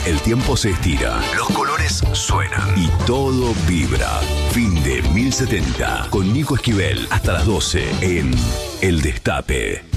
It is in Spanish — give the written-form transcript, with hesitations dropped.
el tiempo se estira, los colores suenan y todo vibra. Fin de 1070 con Nico Esquivel hasta las 12 en El Destape.